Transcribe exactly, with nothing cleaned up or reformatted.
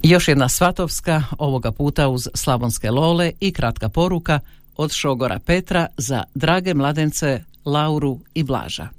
Još jedna svatovska, ovoga puta uz Slavonske lole i kratka poruka od šogora Petra za drage mladence Lauru i Blaža.